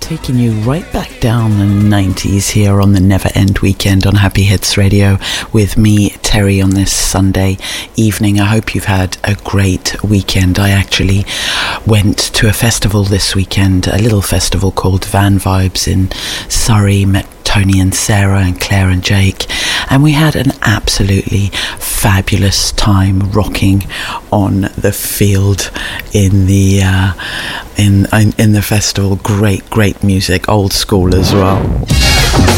Taking you right back down the 90s here on the Never End Weekend on Happy Hits Radio with me, Terry, on this Sunday evening. I hope you've had a great weekend. I actually went to a festival this weekend, a little festival called Van Vibes in Surrey, met Tony and Sarah and Claire and Jake, and we had an absolutely fabulous time rocking on the field in the festival. Great music, old school as well.